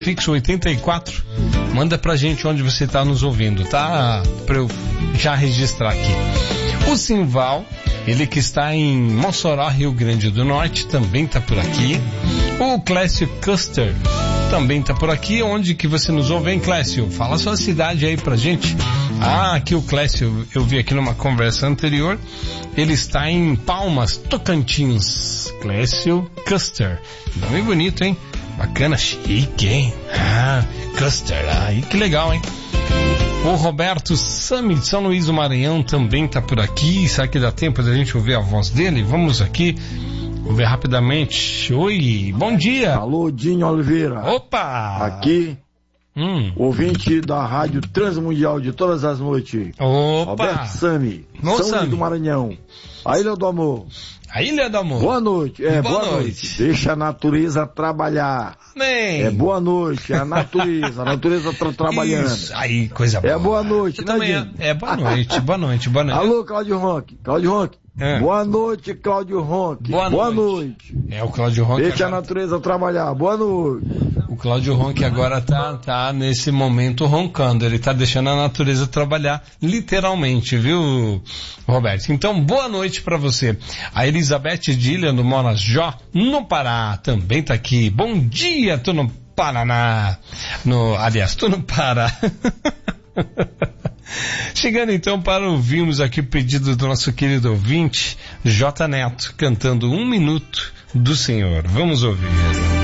Fixo 84, manda pra gente onde você tá nos ouvindo, tá? Pra eu já registrar aqui. O Simval, ele que está em Mossoró, Rio Grande do Norte, também tá por aqui. O Clécio Custer também tá por aqui. Onde que você nos ouve, hein, Clécio? Fala a sua cidade aí pra gente. Aqui o Clécio, eu vi aqui numa conversa anterior, ele está em Palmas, Tocantins. Clécio Custer, nome bonito, hein? Bacana, chique, hein? Custer, que legal, hein? O Roberto Sami de São Luís do Maranhão também tá por aqui. Será que dá tempo da gente ouvir a voz dele? Vamos aqui ouvir rapidamente. Oi, bom dia. Alô, Dinho Oliveira. Opa! Aqui, ouvinte da Rádio Transmundial de todas as noites. Opa! Roberto Sami, São Luís do Maranhão. A Ilha do Amor. A Ilha do Amor. Boa noite. Boa noite. Deixa a natureza trabalhar. Amém. Boa noite. A natureza tá trabalhando. Isso. Aí, coisa boa. Boa noite, né, Dinho? Boa noite, boa noite, boa noite. Alô, Cláudio Ronque. Boa noite, Cláudio Ronque. Boa noite. O Cláudio Ronque. Deixa a natureza trabalhar. Boa noite. O Cláudio Ronque agora tá nesse momento roncando. Ele tá deixando a natureza trabalhar, literalmente, viu, Roberto? Então, boa noite pra você. A Elizabeth Dillian do Monajó, no Pará, também tá aqui. Bom dia, tô no Paraná. Aliás, tô no Pará. Chegando então para ouvirmos aqui o pedido do nosso querido ouvinte, J. Neto, cantando 1 Minuto do Senhor. Vamos ouvir.